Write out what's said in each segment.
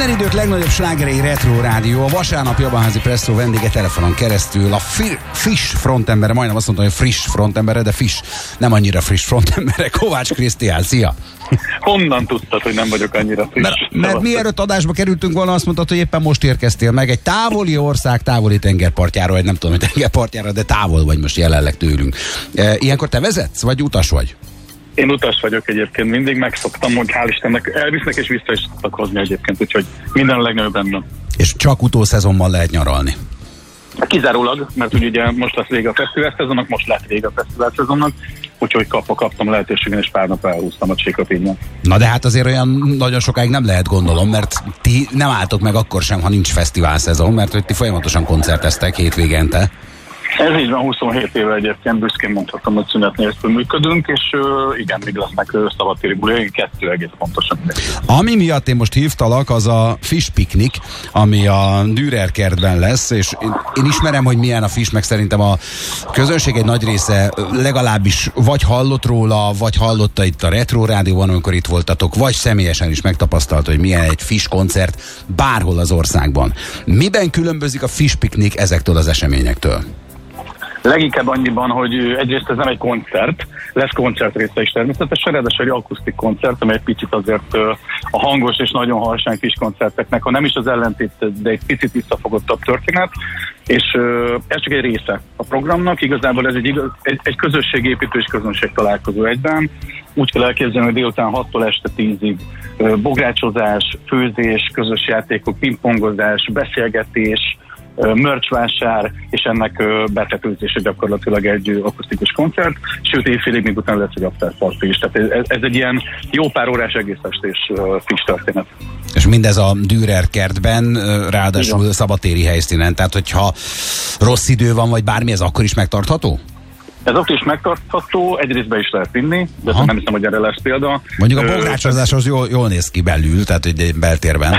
Minden idők legnagyobb slágerei Retro Rádió. A vasárnap Jabanházi Presszó vendége telefonon keresztül a friss frontembere, majdnem azt mondtam, hogy friss frontembere, de friss, nem annyira friss frontembere, Kovács Krisztián. Szia! Honnan tudtad, hogy nem vagyok annyira friss? Mert mielőtt adásba kerültünk volna, azt mondtad, hogy éppen most érkeztél meg egy távoli ország, távoli tengerpartjára, vagy nem tudom, hogy tengerpartjára, de távol vagy most jelenleg tőlünk. Ilyenkor te vezetsz, vagy utas vagy? Én utas vagyok egyébként, mindig megszoktam, hogy hál' Istennek elvisznek és vissza is tudtak hozni egyébként, úgyhogy minden a legnagyobb rendben. És csak utószezonban lehet nyaralni? Kizárólag, mert ugye most lesz vége a fesztivál szezonnak, most lett vége a fesztivál szezonnak, úgyhogy kaptam lehetőségen, és pár nap elhúztam a Csékapényen. Na de hát azért olyan nagyon sokáig nem lehet, gondolom, mert ti nem álltok meg akkor sem, ha nincs fesztivál szezon, mert hogy ti folyamatosan koncerteztek hétvégente. Ez így van, 27 éve egyébként büszkén mondhatom, hogy szünet nélkül működünk, és igen, még lesznek szabadtéri buliaink, 2 egész pontosan. Ami miatt én most hívtalak, az a Fish Picnic, ami a Dürer kertben lesz, és én ismerem, hogy milyen a Fish, meg szerintem a közönség egy nagy része legalábbis vagy hallott róla, vagy hallotta itt a Retro Rádióban, amikor itt voltatok, vagy személyesen is megtapasztalta, hogy milyen egy Fish koncert bárhol az országban. Miben különbözik a Fish Picnic ezektől az eseményektől? Leginkább annyiban, hogy egyrészt ez nem egy koncert, lesz koncertrésze is természetesen, ráadásul egy akusztik koncert, amely egy picit azért a hangos és nagyon harsány kis koncerteknek, ha nem is az ellentét, de egy picit visszafogottabb történet, és ez csak egy része a programnak, igazából ez egy közösségépítő és közönség találkozó egyben. Úgy kell elképzelni, hogy délután 6-tól este 10-ig bográcsozás, főzés, közös játékok, pingpongozás, beszélgetés, merchvásár, és ennek betetőzése gyakorlatilag egy akusztikus koncert, sőt évfélig még utána lesz egy afterparty is. Tehát ez egy ilyen jó pár órás egész estés Fish történet. És mindez a Dürer kertben, ráadásul szabadtéri helyszínen, tehát hogyha rossz idő van, vagy bármi, ez akkor is megtartható? Ez ott is megtartható, egyrészt be is lehet vinni, de nem hiszem, hogy erre lesz példa. Mondjuk a bográcsozás az jól néz ki belül, tehát egy beltérben.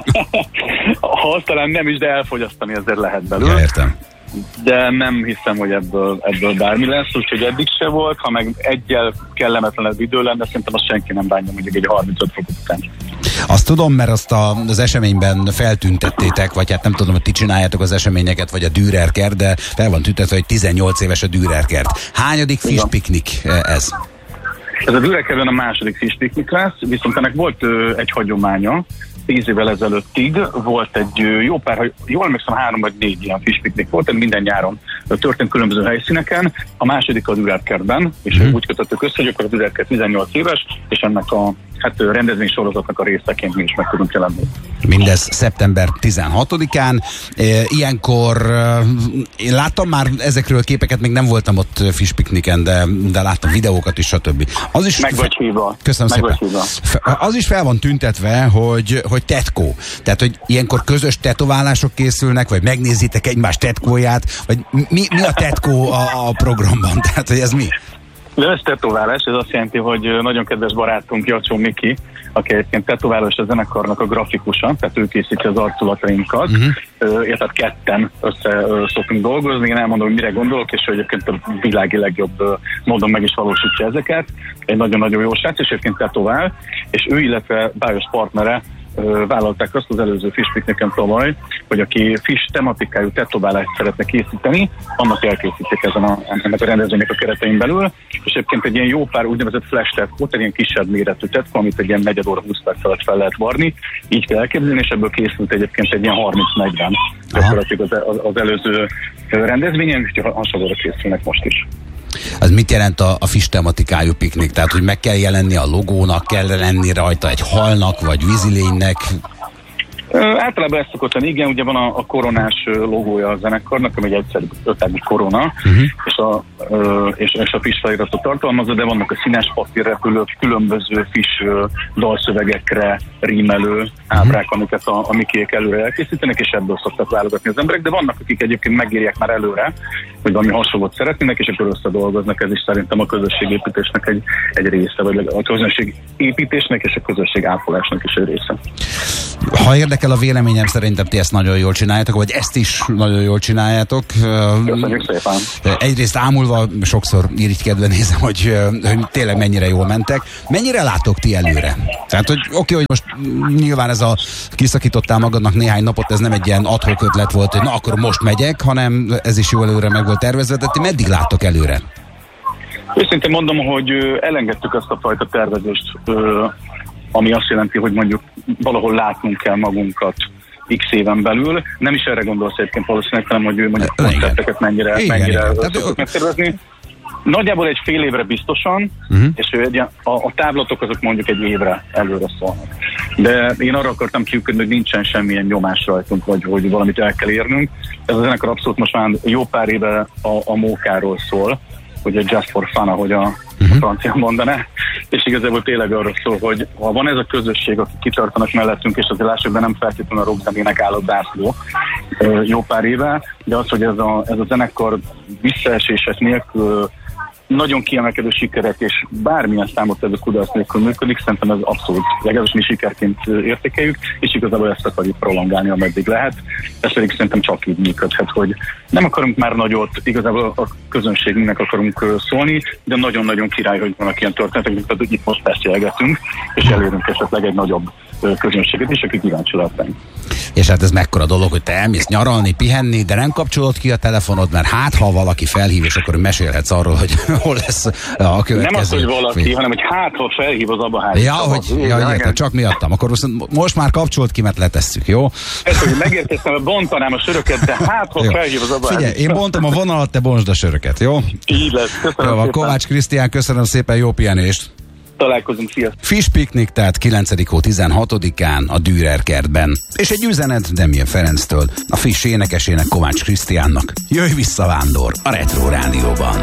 Ha azt talán nem is, de elfogyasztani azért lehet belül. Ja, értem. De nem hiszem, hogy ebből bármi lesz, úgyhogy eddig se volt, ha meg egyel kellemetlenebb idő lenne, szerintem azt senki nem bánja, mondjuk egy 35 fok után. Azt tudom, mert azt az eseményben feltüntettétek, vagy hát nem tudom, hogy ti csináljátok az eseményeket, vagy a Dürer kert, de fel van tüntetve, hogy 18 éves a Dürer kert. Hányadik Fish Picnic ez? Ez a Dürer kertben a második Fish Picnic lesz, viszont ennek volt egy hagyománya. 10 évvel ezelőttig volt egy jó pár, ha jól emlékszem, 3 vagy 4 ilyen Fish Picnic volt, minden nyáron történt különböző helyszíneken, a második a Dürer kertben, és úgy kötöttük össze, hogy akkor a Dürer kert 18 éves, és ennek a rendezvénysorozatnak a részeként mi is meg tudunk jelenni. Mindez szeptember 16-án. Ilyenkor én láttam már ezekről képeket, még nem voltam ott Fish Picnicen, de láttam videókat is, stb. Az is meg vagy hívva. Köszönöm szépen. Az is fel van tüntetve, hogy tetkó. Tehát, hogy ilyenkor közös tetoválások készülnek, vagy megnézitek egymás tetkóját, vagy mi a tetkó a programban? Tehát, hogy ez mi? De ez tetoválás, ez azt jelenti, hogy nagyon kedves barátunk Jacsó Miki, aki egyébként tetoválós a zenekarnak a grafikusa, tehát ő készíti az arculatainkat, tehát ketten össze szoktunk dolgozni, én elmondom, hogy mire gondolok, és hogy egyébként a világi legjobb módon meg is valósítja ezeket. Egy nagyon-nagyon jó srác, és egyébként tetovál, és ő, illetve Bájos partnere vállalták azt az előző Fish Picnicen tavaly, hogy aki Fish tematikájú tetoválást szeretne készíteni, annak elkészítik ennek a rendezvénynek a keretein belül, és egyébként egy ilyen jó pár úgynevezett flash tetkó, egy ilyen kisebb méretű tetkó, amit egy ilyen negyed óra 20 perc alatt fel lehet varni, így kell elképzelni, és ebből készült egyébként egy ilyen 30-40 gyakorlatilag az előző rendezvényen, úgyhogy hasonlóra készülnek most is. Az mit jelent a Fish tematikájú piknik? Tehát, hogy meg kell jelenni a logónak, kell lenni rajta egy halnak, vagy vízilénynek? Általában ezt szokott lenni, igen, ugye van a koronás logója a zenekarnak, ami egy egyszerű ötágú korona, és a Fish feliratot tartalmazza, de vannak a színes papírrepülők, különböző Fish dalszövegekre rímelő ábrák, amiket a Mikiék előre elkészítenek, és ebből szoktak válogatni az emberek, de vannak, akik egyébként megírják már előre, hogy valami hasonlót szeretnének, és akkor összedolgoznak. Ez is szerintem a közösségépítésnek egy része, vagy a közönségépítésnek és a közösség ápolásnak is egy része. Ha érdekel a véleményem, szerintem ti ezt nagyon jól csináljátok, vagy ezt is nagyon jól csináljátok. Köszönjük szépen. Egyrészt ámulva sokszor irigykedve nézem, hogy tényleg mennyire jól mentek. Mennyire látok ti előre? Tehát, hogy oké, hogy most nyilván ez a kiszakítottál magadnak néhány napot, ez nem egy ilyen ad hoc ötlet volt, hogy na akkor most megyek, hanem ez is jól előre meg volt tervezve, de ti meddig láttok előre? Őszintén mondom, hogy elengedtük azt a fajta tervezést, ami azt jelenti, hogy mondjuk valahol látnunk kell magunkat x éven belül. Nem is erre gondolsz egyébként valószínűleg, hanem hogy mondjuk koncerteket mennyire tudok megszervezni. Nagyjából egy fél évre biztosan, és a távlatok azok mondjuk egy évre előre szólnak. De én arra akartam kiukadni, hogy nincsen semmilyen nyomás rajtunk, vagy hogy valamit el kell érnünk. Ez a zenekar abszolút most már jó pár éve a mókáról szól, ugye just for fun, ahogy a francia mondaná, és igazából tényleg arról szól, hogy ha van ez a közösség, akik kitartanak mellettünk, és azért lássuk be, nem feltétlenül a rockzenének áll a zászló jó pár éve, de az, hogy ez a zenekar visszaesések nélkül nagyon kiemelkedő sikerek, és bármilyen számot ez a kudarc nélkül működik, szerintem ez abszolút legalábbis mi sikerként értékeljük, és igazából ezt akarjuk prolongálni, ameddig lehet. Ez pedig szerintem csak így működhet, hogy nem akarunk már nagyot, igazából a közönségünknek akarunk szólni, de nagyon-nagyon király, hogy vannak ilyen történetek, hogy itt most beszélgetünk, és elérünk esetleg egy nagyobb közönséget is, akik kíváncsi lehetnek. És hát ez mekkora dolog, hogy te elmész nyaralni, pihenni, de nem kapcsolod ki a telefonod, mert hát ha valaki felhív, és akkor mesélhetsz arról, hogy hol lesz a következő. Nem az, hogy valaki, hanem hogy hát ha felhív az Abba értem, csak miattam. Akkor most már kapcsolt ki, mert letesszük, jó? Ez, hogy megérkeztem, hogy bontanám a söröket, de hát ha felhív az Abba. Figyelj, én bontom a vonalat, te bontsd a söröket, jó? Így lesz, köszönöm szépen. Kovács Krisztián, köszönöm szépen, jó pihenést. Találkozunk, sziasztok! Fish Picnic, tehát 9. hó 16-án a Dürer kertben. És egy üzenet Demje Ferenctől, a Fish énekesének, Kovács Krisztiánnak. Jöjj vissza, vándor, a Retro Rádióban.